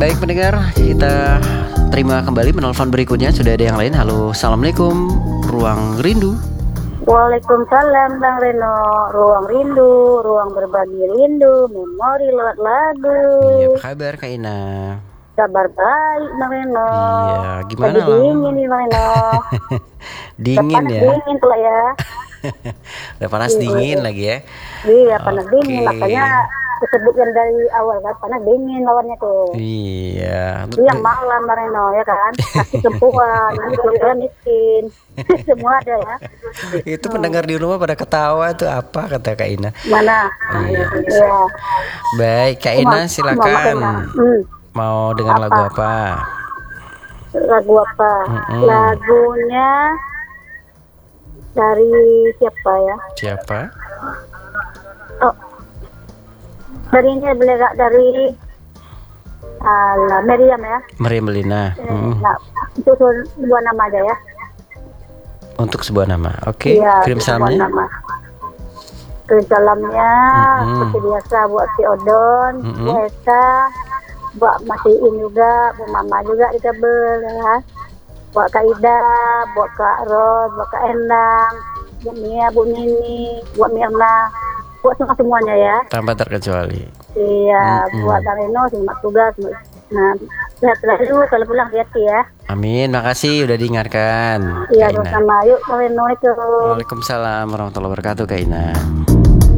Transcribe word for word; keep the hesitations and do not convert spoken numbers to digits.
Baik pendengar, kita terima kembali menelpon berikutnya. Sudah ada yang lain. Halo, assalamualaikum, Ruang Rindu. Waalaikumsalam Bang Reno. Ruang rindu, ruang berbagi rindu, memori lewat lagu. Iya, apa kabar Kak Ina? Kabar baik Bang Reno. Iya, gimana Lagi dingin nih Bang Reno. Dingin panas ya. Dingin pula ya. Udah panas Iya, dingin iya. lagi ya. Iya, panas Oke. dingin. Makanya disebutkan dari awal kan, panas dingin lawannya tuh. Iya. Siang malam Bang Reno ya kan. Kasih kempuan, nanti keluarga miskin. Semua ada ya. Itu pendengar di rumah pada ketawa tuh apa kata Kak Ina? Mana? Iya. Iya. Baik Kak Mau- Ina, mau silakan. makan mana? Hmm. Mau dengar lagu apa? Lagu apa? Mm-mm. Lagunya dari siapa ya? Siapa? Oh, dari ini boleh gak dari Alah, Meriam ya? Meriam Belina. Eh, Mm. Nah, itu dua nama aja ya? Untuk sebuah nama. Oke. Iya, Kirim sebuah salamnya. nama. Kirim salamnya Mm-mm. seperti biasa buat si Odon, Mm-mm. Bu Esa, buat Masiin juga, Bu Mama juga di kabel ya. Buat Kak Ida, buat Kak Ros, buat Kak Endang, buat Mia, Bu Nini, buat Mirna, buat semua semuanya ya. Tanpa terkecuali. Iya, Mm-mm. buat Bang Reno, selamat tugas. Nah, sehat selalu kalau pulang hati-hati ya. Amin. Makasih udah diingatkan. Iya, Kak Ina. sama. Yuk, Bang Reno itu. Waalaikumsalam warahmatullahi wabarakatuh Kak Ina.